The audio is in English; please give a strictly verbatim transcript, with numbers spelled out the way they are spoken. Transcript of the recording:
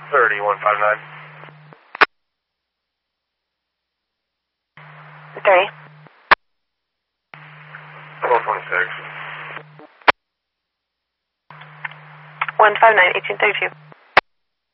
thirty, one five nine. thirty. twelve twenty-six. one five nine, eighteen thirty-two.